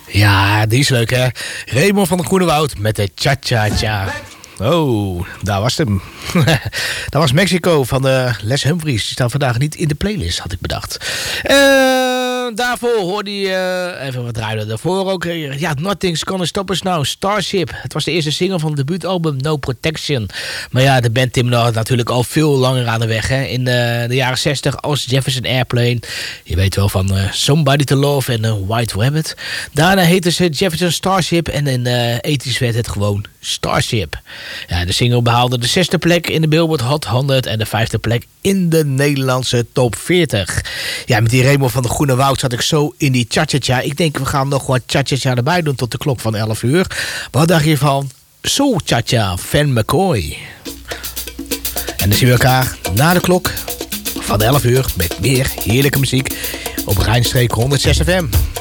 Ja, die is leuk hè. Raymond van der Groenewoud met de cha-cha-cha. Oh, daar was hem. Dat was Mexico van de Les Humphries. Die staat vandaag niet in de playlist, had ik bedacht. Daarvoor hoorde je... even wat draaien daarvoor ook. Ja, Nothing's Gonna Stop Us Now. Starship. Het was de eerste single van het debuutalbum No Protection. Maar ja, de band timde natuurlijk al veel langer aan de weg. Hè. In de jaren 60 als Jefferson Airplane. Je weet wel van Somebody to Love en White Rabbit. Daarna heette ze Jefferson Starship. En in de 80's werd het gewoon Starship. Ja, de single behaalde de 6e plek in de Billboard Hot 100 en de 5e plek in de Nederlandse top 40. Ja, met die Raymond van der Groenewoud zat ik zo in die cha-cha-cha. Ik denk, we gaan nog wat cha-cha-cha erbij doen tot de klok van 11 uur. Wat dacht je van Soul Cha-cha, Van McCoy? En dan zien we elkaar na de klok van 11 uur met meer heerlijke muziek op Rijnstreek 106 FM.